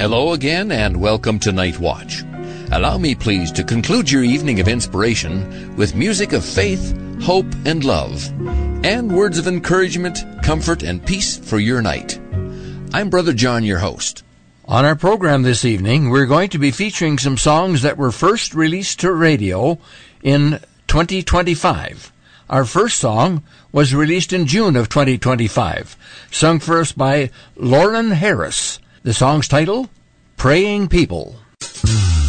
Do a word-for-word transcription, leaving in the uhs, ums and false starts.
Hello again and welcome to Night Watch. Allow me please to conclude your evening of inspiration with music of faith, hope, and love, and words of encouragement, comfort, and peace for your night. I'm Brother John, your host. On our program this evening, we're going to be featuring some songs that were first released to radio in twenty twenty-five. Our first song was released in June of twenty twenty-five, sung for us by Lauren Harris. The song's title, Praying People.